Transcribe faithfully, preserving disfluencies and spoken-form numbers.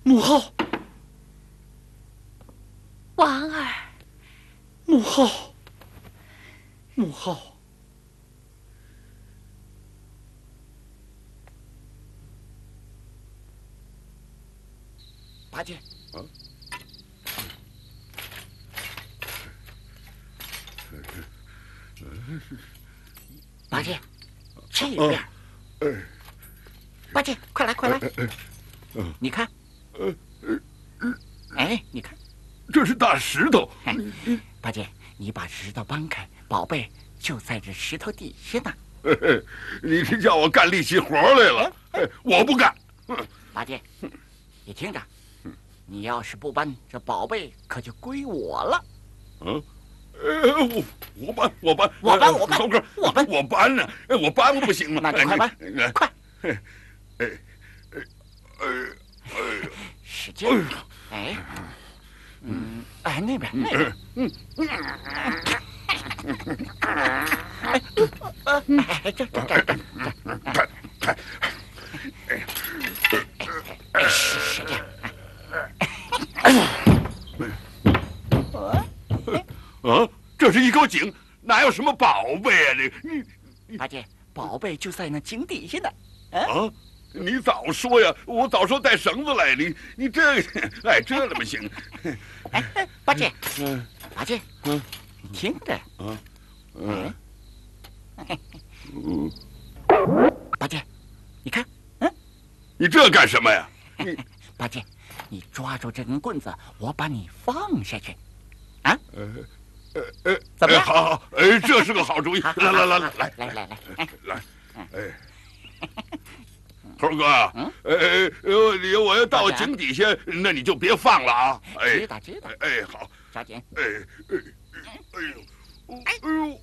母后， 王儿， 母后，母后， 八戒， 啊， 八戒，这边。八戒，快来，快来！你看，哎，你看， 这是大石头。 哎，八戒，你把石头搬开，宝贝就在这石头底下呢。 你是叫我干力气活来了？我不干。 八戒，你听着，你要是不搬，这宝贝可就归我了。 嗯，呃，我我搬，我搬， 我搬，我搬， 高个， 我搬， 我搬呢？我搬不行吗？ 那你快搬，快！ 哎哎哎哎， 使劲！哎，嗯，哎，那边，那边，嗯嗯，哎，哎，这这这这，哎，使使劲！ 啊，这是一口井，哪有什么宝贝啊？这你你，八戒，宝贝就在那井底下呢。 啊，你早说呀！我早说带绳子来。你你这个，哎，这怎么行？ 哎哎，八戒，嗯，八戒，嗯，你听着， 啊，嗯， 嗯，八戒，你看，嗯， 你这干什么呀？ 你，八戒，你抓住这根棍子，我把你放下去，啊？呃呃呃， 怎么样？ 好好，哎，这是个好主意。来来来来来来来来，哎来，哎。猴哥，嗯，呃呃，你我要到井底下，那你就别放了啊！ 哎，知道知道。 哎，好， 抓紧。 哎哎哎呦，哎呦，